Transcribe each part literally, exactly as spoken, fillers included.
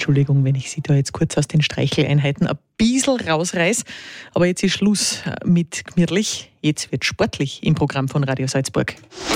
Entschuldigung, wenn ich Sie da jetzt kurz aus den Streicheleinheiten ein bisschen rausreiß. Aber jetzt ist Schluss mit gemütlich. Jetzt wird sportlich im Programm von Radio Salzburg.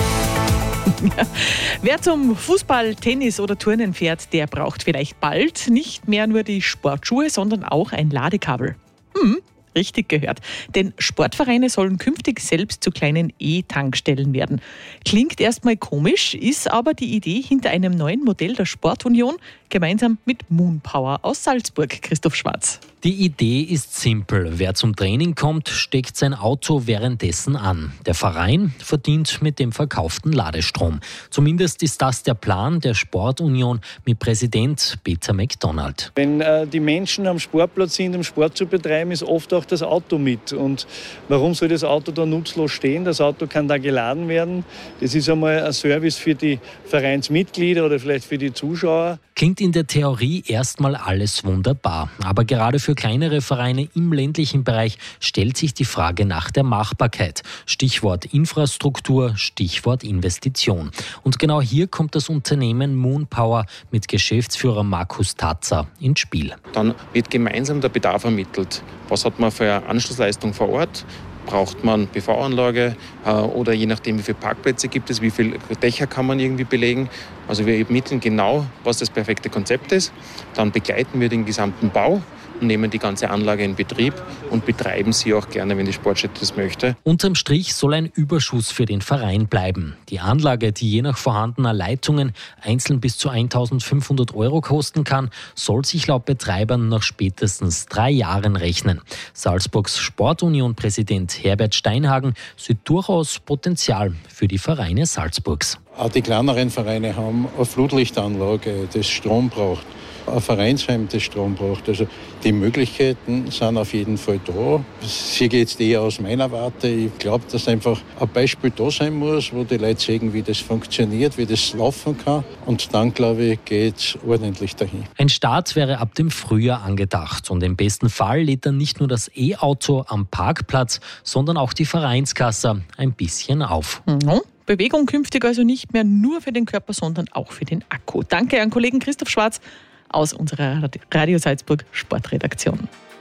Wer zum Fußball, Tennis oder Turnen fährt, der braucht vielleicht bald nicht mehr nur die Sportschuhe, sondern auch ein Ladekabel. Hm. Richtig gehört. Denn Sportvereine sollen künftig selbst zu kleinen E-Tankstellen werden. Klingt erstmal komisch, ist aber die Idee hinter einem neuen Modell der Sportunion gemeinsam mit Moonpower aus Salzburg. Christoph Schwarz. Die Idee ist simpel. Wer zum Training kommt, steckt sein Auto währenddessen an. Der Verein verdient mit dem verkauften Ladestrom. Zumindest ist das der Plan der Sportunion mit Präsident Peter McDonald. Wenn äh, die Menschen am Sportplatz sind, um Sport zu betreiben, ist oft auch das Auto mit. Und warum soll das Auto da nutzlos stehen? Das Auto kann da geladen werden. Das ist einmal ein Service für die Vereinsmitglieder oder vielleicht für die Zuschauer. Klingt in der Theorie erstmal alles wunderbar. Aber gerade für kleinere Vereine im ländlichen Bereich stellt sich die Frage nach der Machbarkeit. Stichwort Infrastruktur, Stichwort Investition. Und genau hier kommt das Unternehmen Moonpower mit Geschäftsführer Markus Tatzer ins Spiel. Dann wird gemeinsam der Bedarf ermittelt. Was hat man für eine Anschlussleistung vor Ort? Braucht man P V-Anlage äh, oder je nachdem, wie viele Parkplätze gibt es, wie viele Dächer kann man irgendwie belegen. Also wir ermitteln genau, was das perfekte Konzept ist. Dann begleiten wir den gesamten Bau und nehmen die ganze Anlage in Betrieb und betreiben sie auch gerne, wenn die Sportstätte das möchte. Unterm Strich soll ein Überschuss für den Verein bleiben. Die Anlage, die je nach vorhandener Leitungen einzeln bis zu eintausendfünfhundert Euro kosten kann, soll sich laut Betreibern nach spätestens drei Jahren rechnen. Salzburgs Sportunion-Präsident Herbert Steinhagen sieht durchaus Potenzial für die Vereine Salzburgs. Auch die kleineren Vereine haben eine Flutlichtanlage, das Strom braucht. Ein Vereinsheim, das Strom braucht. Also die Möglichkeiten sind auf jeden Fall da. Sie geht jetzt eher aus meiner Warte. Ich glaube, dass einfach ein Beispiel da sein muss, wo die Leute sehen, wie das funktioniert, wie das laufen kann. Und dann, glaube ich, geht es ordentlich dahin. Ein Start wäre ab dem Frühjahr angedacht. Und im besten Fall lädt dann nicht nur das E-Auto am Parkplatz, sondern auch die Vereinskasse ein bisschen auf. Mhm. Bewegung künftig also nicht mehr nur für den Körper, sondern auch für den Akku. Danke an Kollegen Christoph Schwarz aus unserer Radio Salzburg Sportredaktion.